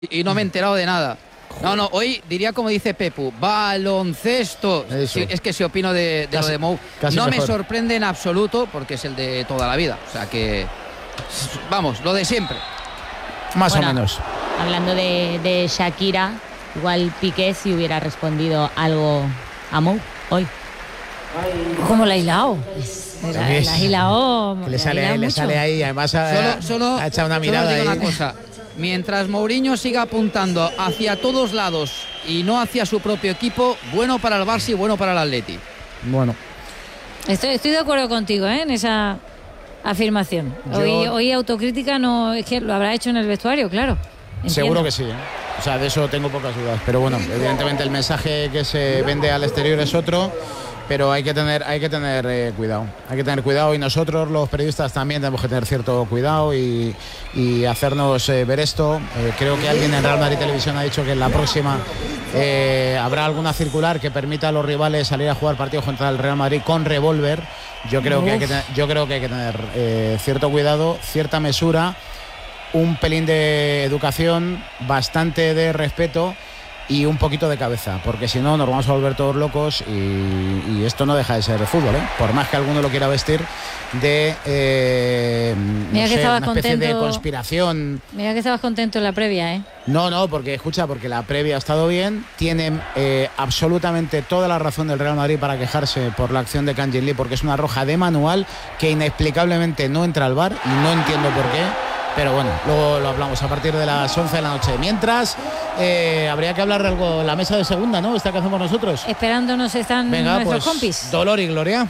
y no me he enterado de nada. No, hoy diría como dice Pepu, baloncesto. Sí, es que si opino de lo de Mou, no me sorprende en absoluto porque es el de toda la vida. O sea que, vamos, lo de siempre. Más o menos. Hablando de Shakira, igual Piqué si hubiera respondido algo a Mou hoy. ¿Cómo la ha hilado? La ha hilado. Le sale ahí, además ha echado una mirada. Solo digo ahí. una cosa. Mientras Mourinho siga apuntando hacia todos lados y no hacia su propio equipo, bueno para el Barça y bueno para el Atleti. Bueno. Estoy de acuerdo contigo, en esa afirmación. Hoy autocrítica no es que lo habrá hecho en el vestuario, claro. Entiendo. Seguro que sí, O sea, de eso tengo pocas dudas. Pero bueno, evidentemente el mensaje que se vende al exterior es otro. Pero hay que tener cuidado. Hay que tener cuidado y nosotros los periodistas también tenemos que tener cierto cuidado y hacernos ver esto. Creo que alguien en Real Madrid Televisión ha dicho que en la próxima habrá alguna circular que permita a los rivales salir a jugar partidos contra el Real Madrid con revólver. Yo creo que hay que tener cierto cuidado, cierta mesura, un pelín de educación, bastante de respeto y un poquito de cabeza, porque si no nos vamos a volver todos locos y esto no deja de ser fútbol, por más que alguno lo quiera vestir de una especie de conspiración. Mira que estabas contento en la previa, No, porque la previa ha estado bien, tienen absolutamente toda la razón del Real Madrid para quejarse por la acción de Kang In Lee, porque es una roja de manual que inexplicablemente no entra al VAR y no entiendo por qué. Pero bueno, luego lo hablamos a partir de las 11 de la noche. Mientras, habría que hablar de algo, la mesa de segunda, ¿no? Esta que hacemos nosotros. Esperándonos están nuestros compis. Dolor y gloria.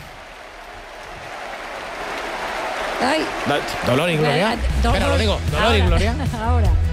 Ay. Dolor y gloria. Espera, lo digo. Dolor y gloria. Ahora.